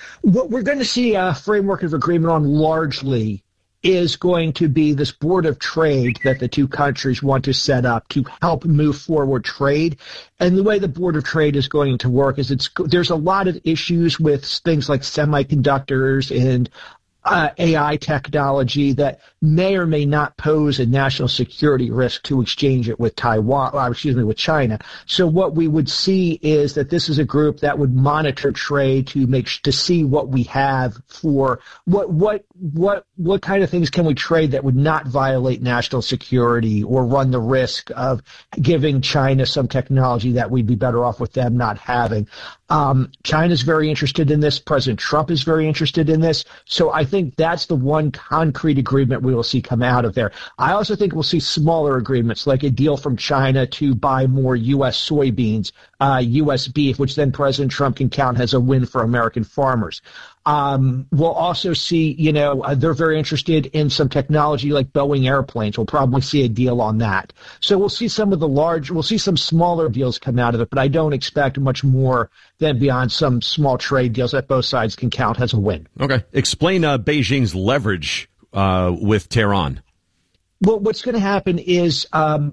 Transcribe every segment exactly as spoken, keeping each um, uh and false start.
What we're going to see a framework of agreement on largely is going to be this board of trade that the two countries want to set up to help move forward trade. And the way the board of trade is going to work is it's there's a lot of issues with things like semiconductors and Uh, A I technology that may or may not pose a national security risk to exchange it with Taiwan, or excuse me, with China. So what we would see is that this is a group that would monitor trade to make to see what we have for what what what what kind of things can we trade that would not violate national security or run the risk of giving China some technology that we'd be better off with them not having. Um, China's very interested in this. President Trump is very interested in this. So I think that's the one concrete agreement we will see come out of there. I also think we'll see smaller agreements, like a deal from China to buy more U S soybeans, uh, U S beef, which then President Trump can count as a win for American farmers. Um, we'll also see, you know, uh, they're very interested in some technology like Boeing airplanes. We'll probably see a deal on that. So we'll see some of the large, we'll see some smaller deals come out of it, but I don't expect much more than beyond some small trade deals that both sides can count as a win. Okay. Explain uh, Beijing's leverage uh, with Tehran. Well, what's going to happen is um,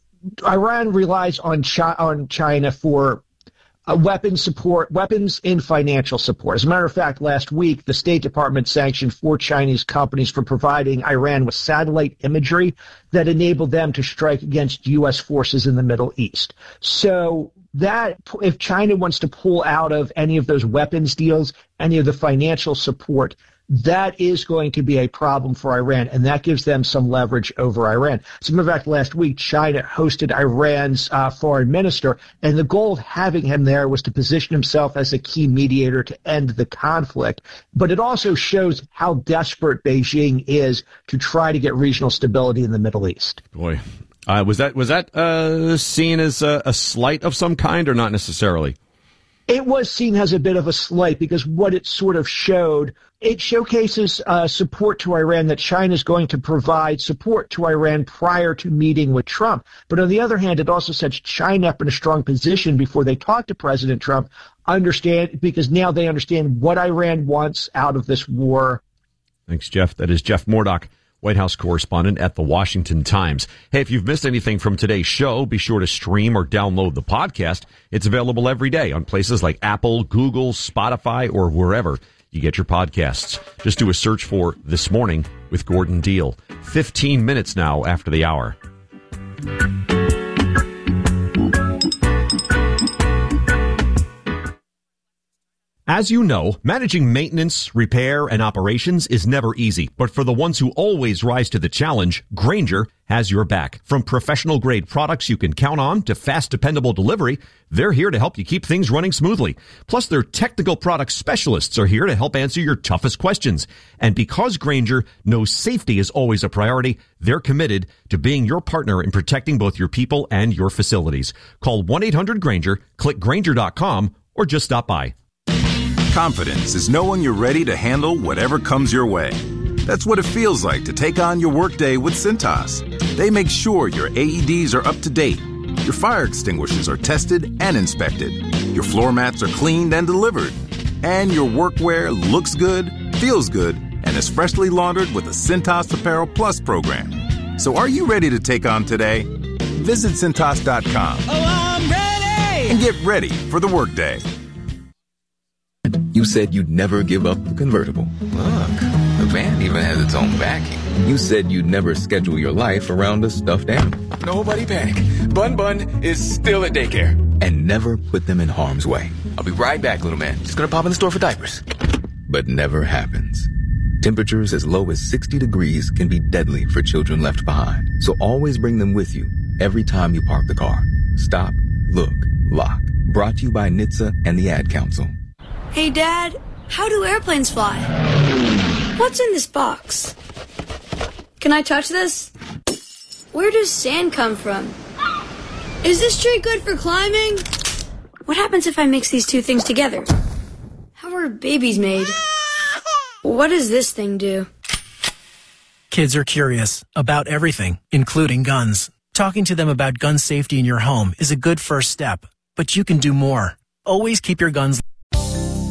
Iran relies on, Chi- on China for Uh, weapons support, weapons and financial support. As a matter of fact, last week, the State Department sanctioned four Chinese companies for providing Iran with satellite imagery that enabled them to strike against U S forces in the Middle East. So that, if China wants to pull out of any of those weapons deals, any of the financial support, that is going to be a problem for Iran, and that gives them some leverage over Iran. As a matter of fact, last week, China hosted Iran's uh, foreign minister, and the goal of having him there was to position himself as a key mediator to end the conflict. But it also shows how desperate Beijing is to try to get regional stability in the Middle East. Boy, uh, was that was that uh, seen as a, a slight of some kind, or not necessarily? It was seen as a bit of a slight because what it sort of showed, it showcases uh, support to Iran, that China is going to provide support to Iran prior to meeting with Trump. But on the other hand, it also sets China up in a strong position before they talk to President Trump, understand because now they understand what Iran wants out of this war. Thanks, Jeff. That is Jeff Murdoch, White House correspondent at the Washington Times. Hey, if you've missed anything from today's show, be sure to stream or download the podcast. It's available every day on places like Apple, Google, Spotify, or wherever you get your podcasts. Just do a search for This Morning with Gordon Deal. fifteen minutes now after the hour. As you know, managing maintenance, repair, and operations is never easy. But for the ones who always rise to the challenge, Grainger has your back. From professional-grade products you can count on to fast, dependable delivery, they're here to help you keep things running smoothly. Plus, their technical product specialists are here to help answer your toughest questions. And because Grainger knows safety is always a priority, they're committed to being your partner in protecting both your people and your facilities. Call one eight hundred Grainger, click Grainger dot com, or just stop by. Confidence is knowing you're ready to handle whatever comes your way. That's what it feels like to take on your workday with Cintas. They make sure your A E Ds are up to date, your fire extinguishers are tested and inspected, your floor mats are cleaned and delivered, and your workwear looks good, feels good, and is freshly laundered with the Cintas Apparel Plus program. So are you ready to take on today? Visit Cintas dot com. Oh, I'm ready! And get ready for the workday. You said you'd never give up the convertible. Look, the van even has its own backing. You said you'd never schedule your life around a stuffed animal. Nobody panic. Bun Bun is still at daycare. And never put them in harm's way. I'll be right back, little man. Just gonna pop in the store for diapers. But never happens. Temperatures as low as sixty degrees can be deadly for children left behind. So always bring them with you every time you park the car. Stop, look, lock. Brought to you by N H T S A and the Ad Council. Hey, Dad, how do airplanes fly? What's in this box? Can I touch this? Where does sand come from? Is this tree good for climbing? What happens if I mix these two things together? How are babies made? What does this thing do? Kids are curious about everything, including guns. Talking to them about gun safety in your home is a good first step, but you can do more. Always keep your guns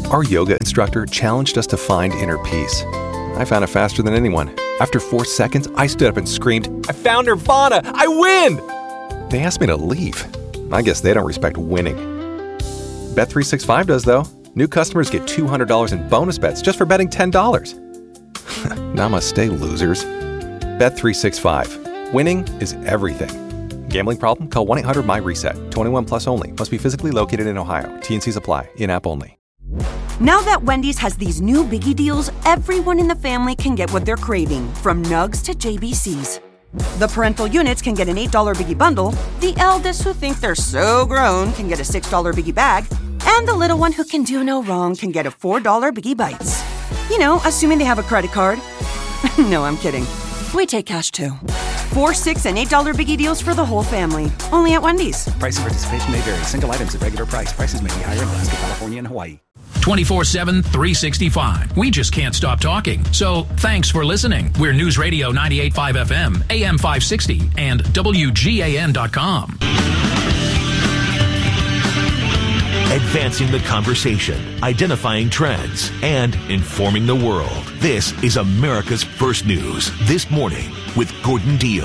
Our yoga instructor challenged us to find inner peace. I found it faster than anyone. After four seconds, I stood up and screamed, "I found Nirvana! I win!" They asked me to leave. I guess they don't respect winning. Bet three sixty-five does, though. New customers get two hundred dollars in bonus bets just for betting ten dollars. Namaste, losers. Bet three sixty-five. Winning is everything. Gambling problem? Call one eight hundred my reset. twenty-one plus only. Must be physically located in Ohio. T N Cs apply. In-app only. Now that Wendy's has these new Biggie deals, everyone in the family can get what they're craving, from nugs to J B Cs. The parental units can get an eight dollar Biggie bundle, the eldest who think they're so grown can get a six dollar Biggie bag, and the little one who can do no wrong can get a four dollar Biggie Bites. You know, assuming they have a credit card. No, I'm kidding. We take cash too. Four, six, and eight dollar Biggie deals for the whole family. Only at Wendy's. Price and participation may vary. Single items at regular price. Prices may be higher in Alaska, California, and Hawaii. twenty-four seven, three sixty-five. We just can't stop talking. So thanks for listening. We're News Radio ninety-eight point five F M, A M five sixty, and W G A N dot com. Advancing the conversation, identifying trends, and informing the world. This is America's First News. This morning with Gordon Deal.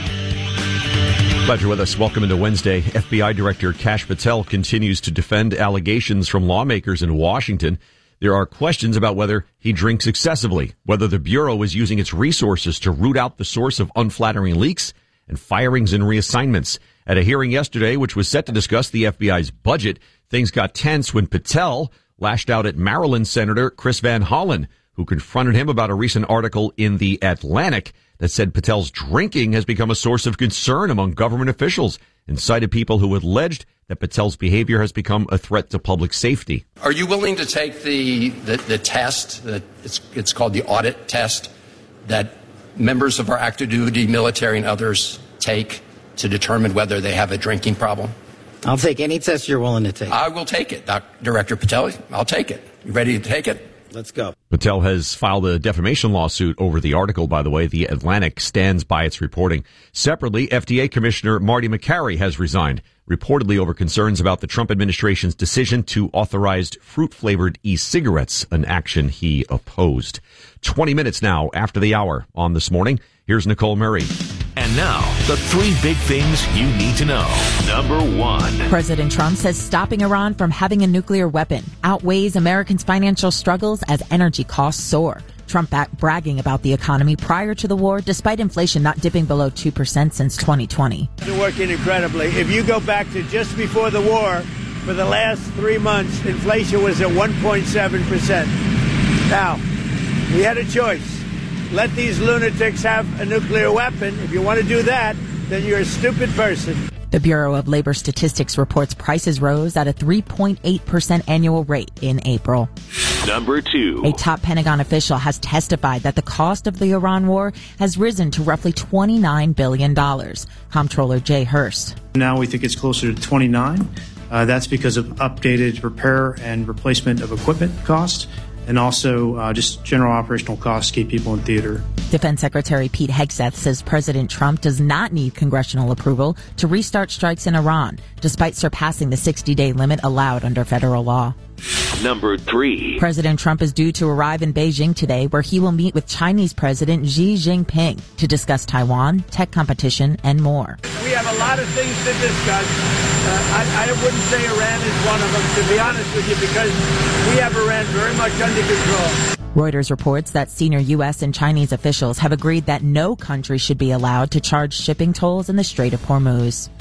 Glad you're with us. Welcome into Wednesday. F B I Director Kash Patel continues to defend allegations from lawmakers in Washington. There are questions about whether he drinks excessively, whether the Bureau is using its resources to root out the source of unflattering leaks, and firings and reassignments. At a hearing yesterday, which was set to discuss the F B I's budget, things got tense when Patel lashed out at Maryland Senator Chris Van Hollen, who confronted him about a recent article in The Atlantic that said Patel's drinking has become a source of concern among government officials, and cited people who alleged that Patel's behavior has become a threat to public safety. Are you willing to take the the, the test, that it's, it's called the audit test, that members of our active duty military and others take to determine whether they have a drinking problem? I'll take any test you're willing to take. I will take it, Doc, Director Patel. I'll take it. You ready to take it? Let's go. Patel has filed a defamation lawsuit over the article, by the way. The Atlantic stands by its reporting. Separately, F D A Commissioner Marty Makary has resigned, reportedly over concerns about the Trump administration's decision to authorize fruit-flavored e-cigarettes, an action he opposed. twenty minutes now after the hour on This Morning. Here's Nicole Murray. And now, the three big things you need to know. Number one. President Trump says stopping Iran from having a nuclear weapon outweighs Americans' financial struggles as energy costs soar. Trump back bragging about the economy prior to the war, despite inflation not dipping below two percent since twenty twenty. They're working incredibly. If you go back to just before the war, for the last three months, inflation was at one point seven percent. Now, we had a choice. Let these lunatics have a nuclear weapon. If you want to do that, then you're a stupid person. The Bureau of Labor Statistics reports prices rose at a three point eight percent annual rate in April. Number two. A top Pentagon official has testified that the cost of the Iran war has risen to roughly twenty-nine billion dollars. Comptroller Jay Hurst. Now we think it's closer to twenty-nine. Uh, that's because of updated repair and replacement of equipment costs, and also uh, just general operational costs to keep people in theater. Defense Secretary Pete Hegseth says President Trump does not need congressional approval to restart strikes in Iran, despite surpassing the sixty-day limit allowed under federal law. Number three. President Trump is due to arrive in Beijing today, where he will meet with Chinese President Xi Jinping to discuss Taiwan, tech competition, and more. We have a lot of things to discuss. Uh, I, I wouldn't say Iran is one of them, to be honest with you, because we have Iran very much under control. Reuters reports that senior U S and Chinese officials have agreed that no country should be allowed to charge shipping tolls in the Strait of Hormuz.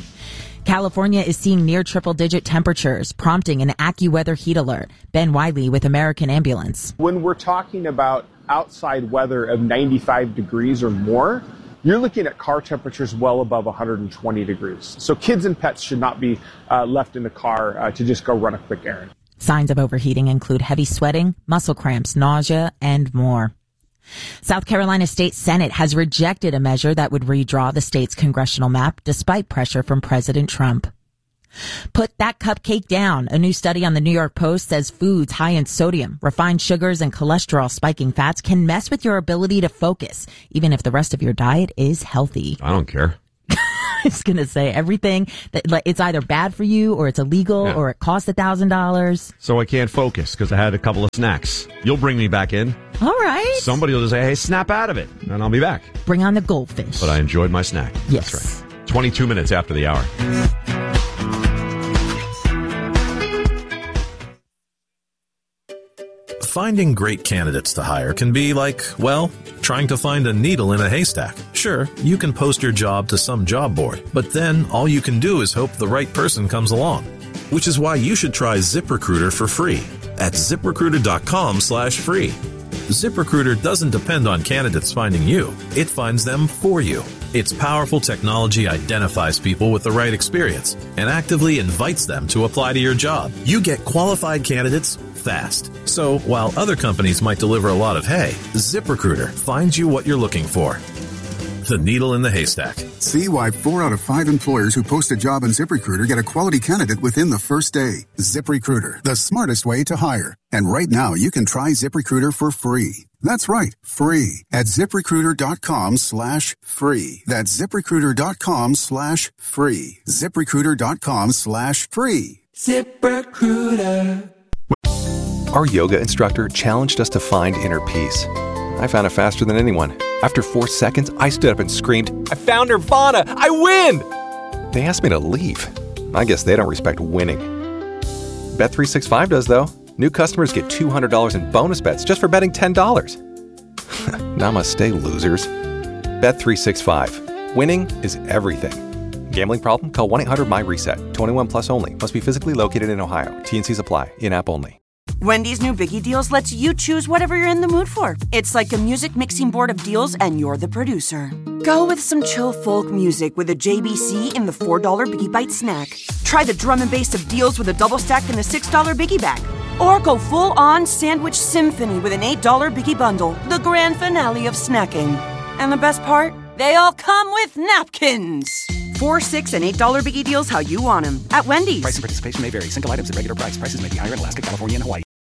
California is seeing near triple-digit temperatures, prompting an AccuWeather heat alert. Ben Wiley with American Ambulance. When we're talking about outside weather of ninety-five degrees or more, you're looking at car temperatures well above one hundred twenty degrees. So kids and pets should not be uh, left in the car uh, to just go run a quick errand. Signs of overheating include heavy sweating, muscle cramps, nausea, and more. South Carolina State Senate has rejected a measure that would redraw the state's congressional map despite pressure from President Trump. Put that cupcake down. A new study on the New York Post says foods high in sodium, refined sugars, and cholesterol spiking fats can mess with your ability to focus, even if the rest of your diet is healthy. I don't care. was going to say everything that like it's either bad for you or it's illegal Yeah. or it costs a thousand dollars. So I can't focus because I had a couple of snacks. You'll bring me back in. All right. Somebody will just say, hey, snap out of it, and I'll be back. Bring on the goldfish. But I enjoyed my snack. Yes. That's right. twenty-two minutes after the hour. Finding great candidates to hire can be like, well, trying to find a needle in a haystack. Sure, you can post your job to some job board, but then all you can do is hope the right person comes along. Which is why you should try ZipRecruiter for free at ZipRecruiter.com slash free. ZipRecruiter doesn't depend on candidates finding you. It finds them for you. Its powerful technology identifies people with the right experience and actively invites them to apply to your job. You get qualified candidates fast. So while other companies might deliver a lot of hay, ZipRecruiter finds you what you're looking for. The needle in the haystack. See why four out of five employers who post a job on ZipRecruiter get a quality candidate within the first day. ZipRecruiter, the smartest way to hire. And right now, you can try ZipRecruiter for free. That's right, free at ZipRecruiter.com slash free. That's ZipRecruiter.com slash free. ZipRecruiter.com slash free. ZipRecruiter. Our yoga instructor challenged us to find inner peace. I found it faster than anyone. After four seconds, I stood up and screamed, I found Nirvana! I win! They asked me to leave. I guess they don't respect winning. Bet three sixty-five does, though. New customers get two hundred dollars in bonus bets just for betting ten dollars. Namaste, losers. Bet three sixty-five. Winning is everything. Gambling problem? Call one eight hundred my reset. twenty-one plus only. Must be physically located in Ohio. T and Cs apply. In-app only. Wendy's new Biggie Deals lets you choose whatever you're in the mood for. It's like a music mixing board of deals, and you're the producer. Go with some chill folk music with a J B C in the four dollar Biggie Bite snack. Try the drum and bass of deals with a double stack in the six dollar Biggie Bag. Or go full-on sandwich symphony with an eight dollar Biggie Bundle, the grand finale of snacking. And the best part? They all come with napkins. Four, six, and eight dollar Biggie Deals how you want them at Wendy's. Price and participation may vary. Single items at regular price. Prices may be higher in Alaska, California, and Hawaii.